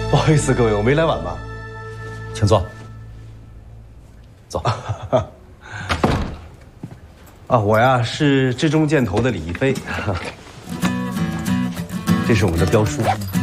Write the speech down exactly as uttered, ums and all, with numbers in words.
不好意思，各位，我没来晚吧？ 请坐。走。 啊，我呀是志中箭头的李一飞，这是我们的标书。